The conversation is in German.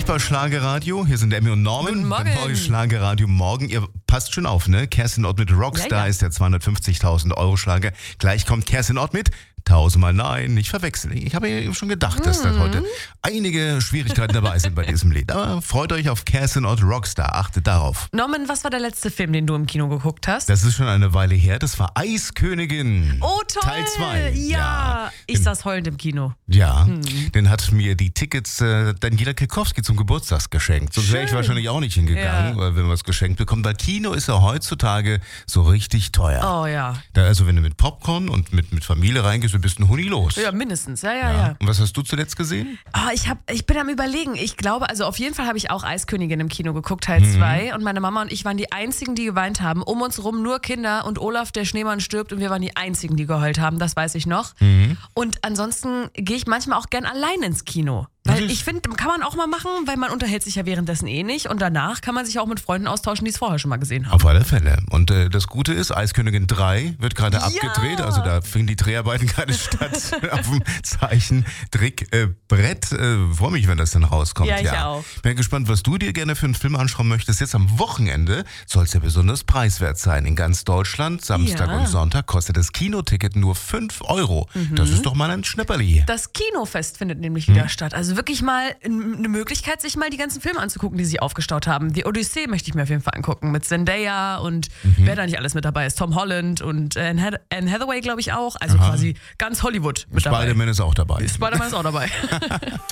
nicht bei Schlagerradio. Hier sind Emmy und Norman. Guten Morgen. Beim neuen Schlagerradio morgen. Ihr passt schon auf, ne? Kerstin Ott mit Rockstar ist der 250.000 Euro Schlager. Gleich kommt Kerstin Ott mit Tausendmal Nein, nicht verwechseln. Ich habe ja schon gedacht, dass da heute einige Schwierigkeiten dabei sind bei diesem Lied. Aber freut euch auf Kerstin Ott Rockstar. Achtet darauf. Norman, was war der letzte Film, den du im Kino geguckt hast? Das ist schon eine Weile her. Das war Eiskönigin. Oh, toll. Teil 2. Ja. Ich saß heulend im Kino. Ja, den hat mir die Tickets Daniela Kekowski zum Geburtstag geschenkt. Sonst wäre ich wahrscheinlich auch nicht hingegangen, weil wenn man es geschenkt bekommt. Bei Kino ist er heutzutage so richtig teuer. Oh ja. Also wenn du mit Popcorn und mit Familie reingehst, du bist ein Huni los. Ja, mindestens. Ja. Und was hast du zuletzt gesehen? Ich bin am Überlegen. Ich glaube, also auf jeden Fall habe ich auch Eiskönigin im Kino geguckt, Teil 2. Und meine Mama und ich waren die Einzigen, die geweint haben. Um uns rum nur Kinder und Olaf, der Schneemann, stirbt. Und wir waren die Einzigen, die geheult haben. Das weiß ich noch. Und ansonsten gehe ich manchmal auch gern allein ins Kino. Weil ich finde, kann man auch mal machen, weil man unterhält sich ja währenddessen eh nicht. Und danach kann man sich auch mit Freunden austauschen, die es vorher schon mal gesehen haben. Auf alle Fälle. Und das Gute ist, Eiskönigin 3 wird gerade abgedreht. Also da finden die Dreharbeiten gerade statt auf dem Zeichentrickbrett. Freue mich, wenn das dann rauskommt. Ja, ich auch. Bin gespannt, was du dir gerne für einen Film anschauen möchtest. Jetzt am Wochenende soll es ja besonders preiswert sein. In ganz Deutschland, Samstag und Sonntag, kostet das Kinoticket nur 5 €. Das ist doch mal ein Schnäpperli. Das Kinofest findet nämlich wieder statt. Also wirklich mal eine Möglichkeit, sich mal die ganzen Filme anzugucken, die sie aufgestaut haben. Die Odyssee möchte ich mir auf jeden Fall angucken. Mit Zendaya und wer da nicht alles mit dabei ist. Tom Holland und Anne Hathaway, glaube ich, auch. Also quasi ganz Hollywood mit dabei. Spider-Man ist auch dabei. Spider-Man ist auch dabei.